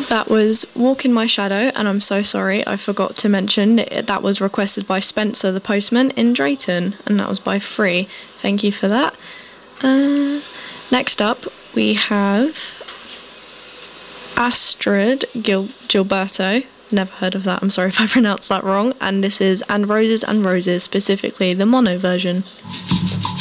That was Walk in My Shadow, and I'm so sorry, I forgot to mention that was requested by Spencer the Postman in Drayton, and that was by Free. Thank you for that. Next up, we have Astrid Gilberto. Never heard of that, I'm sorry if I pronounced that wrong. And this is And Roses, specifically the mono version.